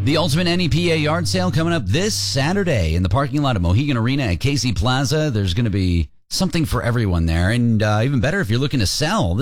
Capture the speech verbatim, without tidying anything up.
The Ultimate N E P A yard sale coming up this Saturday in the parking lot of Mohegan Arena at Casey Plaza. There's going to be something for everyone there. And uh, even better if you're looking to sell.